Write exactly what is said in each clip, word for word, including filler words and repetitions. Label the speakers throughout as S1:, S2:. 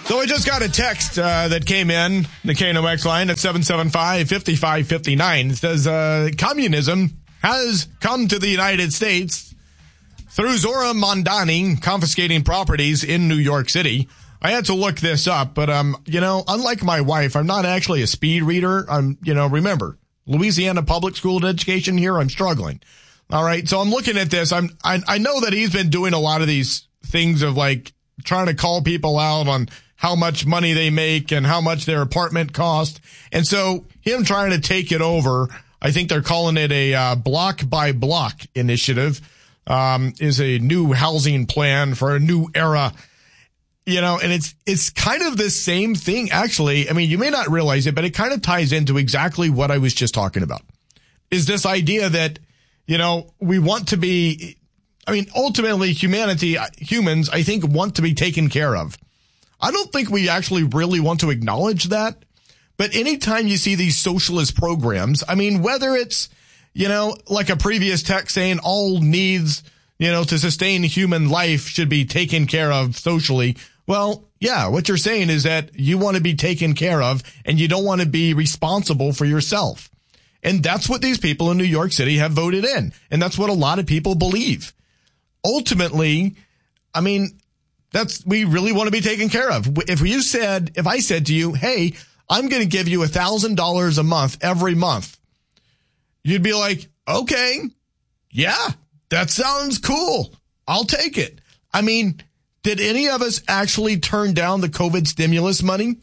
S1: So I just got a text uh, that came in, the K N O X line at seven seven five, five five five nine. It says, uh, communism has come to the United States through Zora Mondani confiscating properties in New York City. I had to look this up, but, um, you know, unlike my wife, I'm not actually a speed reader. I'm, you know, remember, Louisiana public school education here, I'm struggling. All right, so I'm looking at this. I'm, I, I know that he's been doing a lot of these things of, like, trying to call people out on how much money they make and how much their apartment cost. And so him trying to take it over, I think they're calling it a uh, block by block initiative, um, is a new housing plan for a new era. You know, and it's, it's kind of the same thing, actually. I mean, you may not realize it, but it kind of ties into exactly what I was just talking about. Is this idea that, you know, we want to be, I mean, ultimately humanity, humans, I think, want to be taken care of. I don't think we actually really want to acknowledge that. But anytime you see these socialist programs, I mean, whether it's, you know, like a previous text saying all needs, you know, to sustain human life should be taken care of socially. Well, yeah, what you're saying is that you want to be taken care of and you don't want to be responsible for yourself. And that's what these people in New York City have voted in. And that's what a lot of people believe. Ultimately, I mean, that's, we really want to be taken care of. If you said, if I said to you, hey, I'm going to give you a thousand dollars a month every month, you'd be like, okay, yeah, that sounds cool. I'll take it. I mean, did any of us actually turn down the COVID stimulus money?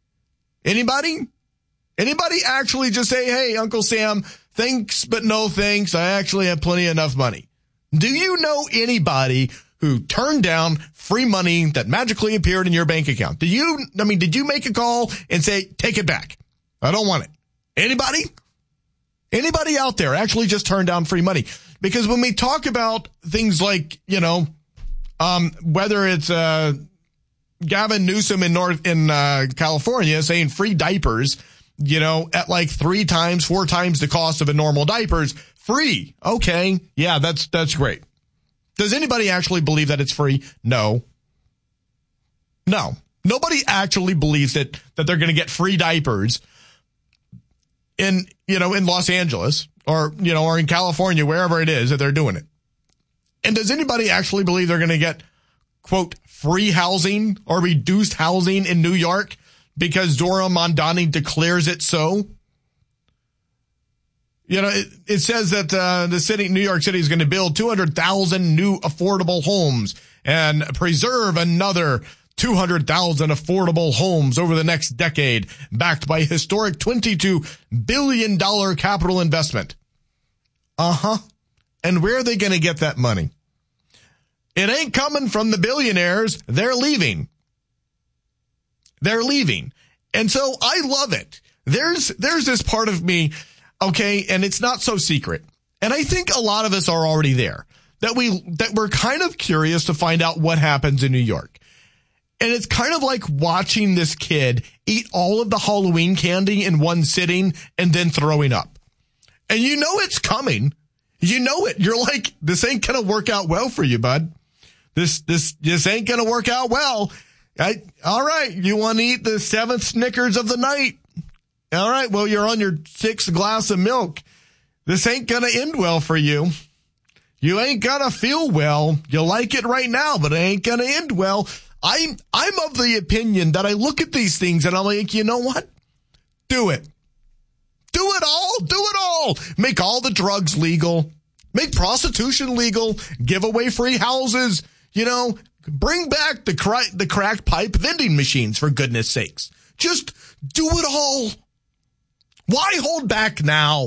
S1: Anybody? Anybody actually just say, hey, Uncle Sam, thanks, but no thanks. I actually have plenty enough money. Do you know anybody who turned down free money that magically appeared in your bank account? Do you, I mean, did you make a call and say, take it back? I don't want it. Anybody? Anybody out there actually just turned down free money? Because when we talk about things like, you know, um, whether it's, uh, Gavin Newsom in North, in, uh, California saying free diapers, you know, at like three times, four times the cost of a normal diapers, free. Okay. Yeah, that's, that's great. Does anybody actually believe that it's free? No. No. Nobody actually believes that, that they're going to get free diapers in, you know, in Los Angeles or, you know, or in California, wherever it is that they're doing it. And does anybody actually believe they're going to get, quote, free housing or reduced housing in New York because Zora Mondani declares it so? You know, it, it says that uh, the city, New York City, is going to build two hundred thousand new affordable homes and preserve another two hundred thousand affordable homes over the next decade, backed by a historic twenty-two billion dollars capital investment. Uh-huh. And where are they going to get that money? It ain't coming from the billionaires. They're leaving. They're leaving. And so I love it. There's, there's this part of me, okay, and it's not so secret. And I think a lot of us are already there, that we, that we're kind of curious to find out what happens in New York. And it's kind of like watching this kid eat all of the Halloween candy in one sitting and then throwing up. And you know it's coming. You know it. You're like, this ain't going to work out well for you, bud. This, this, this ain't going to work out well. I, all right. You want to eat the seventh Snickers of the night. All right. Well, you're on your sixth glass of milk. This ain't going to end well for you. You ain't going to feel well. You like it right now, but it ain't going to end well. I'm, I'm of the opinion that I look at these things and I'm like, you know what? Do it. Do it all. Do it all. Make all the drugs legal. Make prostitution legal. Give away free houses. You know, bring back the crack, the crack pipe vending machines, for goodness sakes. Just do it all. Why hold back now?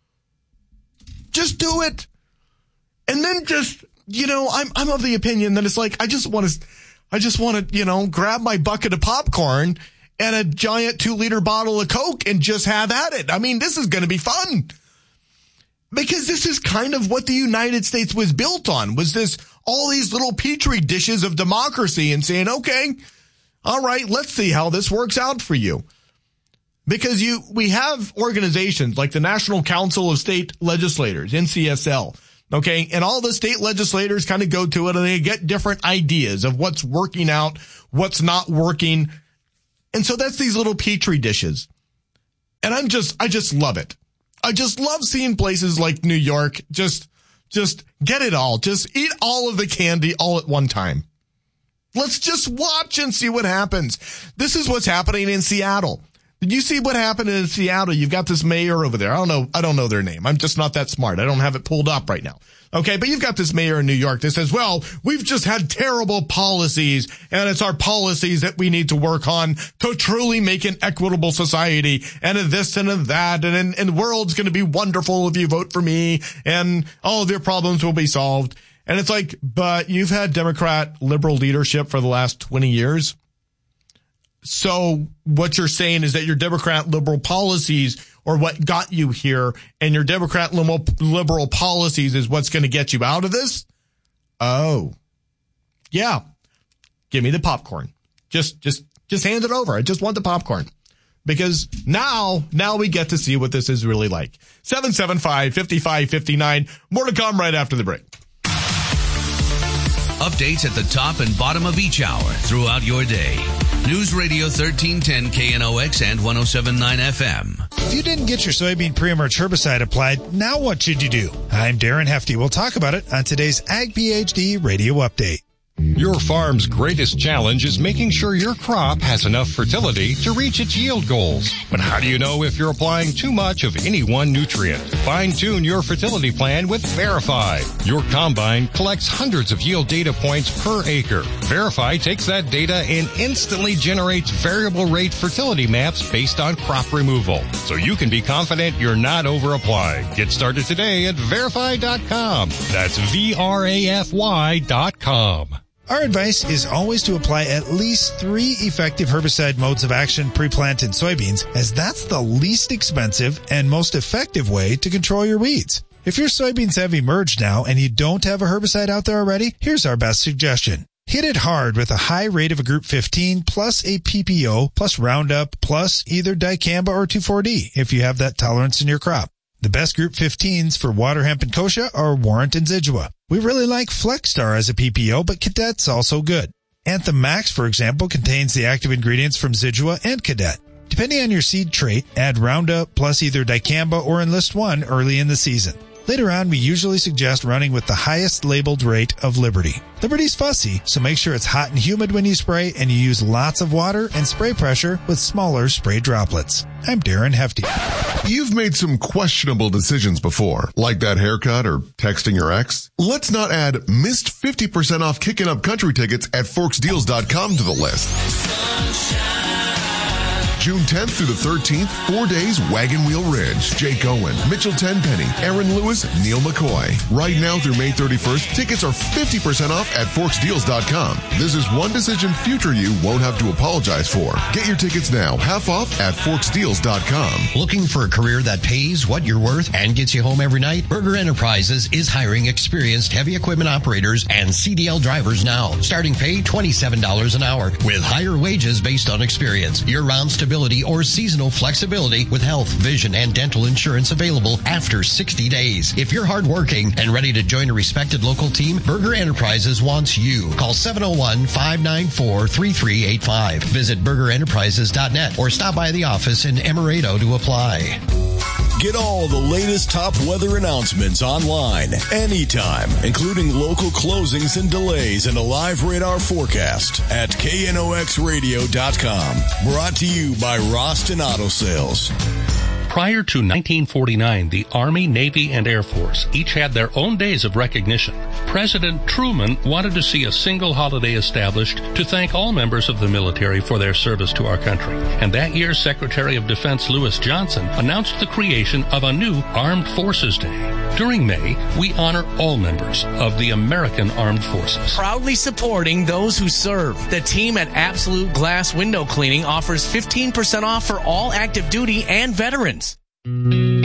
S1: Just do it. And then just, you know, I'm, I'm of the opinion that it's like, I just want to, I just want to, you know, grab my bucket of popcorn and a giant two liter bottle of Coke and just have at it. I mean, this is going to be fun. Because this is kind of what the United States was built on, was this, all these little petri dishes of democracy and saying, okay, all right, let's see how this works out for you. Because you, we have organizations like the National Council of State Legislators, N C S L, Okay. And all the state legislators kind of go to it and they get different ideas of what's working out, what's not working. And so that's these little petri dishes. And I'm just, I just love it. I just love seeing places like New York just, just get it all. Just eat all of the candy all at one time. Let's just watch and see what happens. This is what's happening in Seattle. Did you see what happened in Seattle? You've got this mayor over there. I don't know. I don't know their name. I'm just not that smart. I don't have it pulled up right now. Okay. But you've got this mayor in New York that says, well, we've just had terrible policies and it's our policies that we need to work on to truly make an equitable society and a this and a that. And, and the world's going to be wonderful if you vote for me and all of your problems will be solved. And it's like, but you've had Democrat liberal leadership for the last twenty years. So what you're saying is that your Democrat liberal policies are what got you here, and your Democrat liberal policies is what's going to get you out of this? Oh, yeah. Give me the popcorn. Just, just, just hand it over. I just want the popcorn. Because now, now we get to see what this is really like. seven seven five, five five five nine. More to come right after the break.
S2: Updates at the top and bottom of each hour throughout your day. News Radio thirteen ten K N O X and one oh seven point nine F M.
S3: If you didn't get your soybean pre-emerge herbicide applied, now what should you do? I'm Darren Hefty. We'll talk about it on today's Ag PhD Radio Update.
S4: Your farm's greatest challenge is making sure your crop has enough fertility to reach its yield goals. But how do you know if you're applying too much of any one nutrient? Fine-tune your fertility plan with Verify. Your combine collects hundreds of yield data points per acre. Verify takes that data and instantly generates variable rate fertility maps based on crop removal. So you can be confident you're not over-applying. Get started today at verify dot com. That's V R A F Y dot com.
S3: Our advice is always to apply at least three effective herbicide modes of action pre-plant in soybeans, as that's the least expensive and most effective way to control your weeds. If your soybeans have emerged now and you don't have a herbicide out there already, here's our best suggestion. Hit it hard with a high rate of a Group fifteen plus a P P O plus Roundup plus either dicamba or two four D if you have that tolerance in your crop. The best Group fifteens for water hemp and kochia are Warrant and Zidua. We really like Flexstar as a P P O, but Cadet's also good. Anthem Max, for example, contains the active ingredients from Zidua and Cadet. Depending on your seed trait, add Roundup plus either dicamba or Enlist One early in the season. Later on, we usually suggest running with the highest labeled rate of Liberty. Liberty's fussy, so make sure it's hot and humid when you spray and you use lots of water and spray pressure with smaller spray droplets. I'm Darren Hefty.
S5: You've made some questionable decisions before, like that haircut or texting your ex. Let's not add missed fifty percent off Kickin' Up Country tickets at Forks Deals dot com to the list. June tenth through the thirteenth, four days, Wagon Wheel Ridge, Jake Owen, Mitchell Tenpenny, Aaron Lewis, Neil McCoy. Right now through May thirty-first, tickets are fifty percent off at Forks Deals dot com. This is one decision future you won't have to apologize for. Get your tickets now, half off at Forks Deals dot com.
S6: Looking for a career that pays what you're worth and gets you home every night? Berger Enterprises is hiring experienced heavy equipment operators and C D L drivers now. Starting pay twenty-seven dollars an hour with higher wages based on experience. Year-round stability or seasonal flexibility with health, vision, and dental insurance available after sixty days. If you're hardworking and ready to join a respected local team, Berger Enterprises wants you. Call seven oh one, five nine four, three three eight five. Visit berger enterprises dot net or stop by the office in Emirado to apply.
S7: Get all the latest top weather announcements online, anytime, including local closings and delays and a live radar forecast at K N O X radio dot com. Brought to you by Roston Auto Sales.
S8: Prior to nineteen forty-nine, the Army, Navy, and Air Force each had their own days of recognition. President Truman wanted to see a single holiday established to thank all members of the military for their service to our country. And that year, Secretary of Defense Lewis Johnson announced the creation of a new Armed Forces Day. During May, we honor all members of the American Armed Forces.
S9: Proudly supporting those who serve. The team at Absolute Glass Window Cleaning offers fifteen percent off for all active duty and veterans.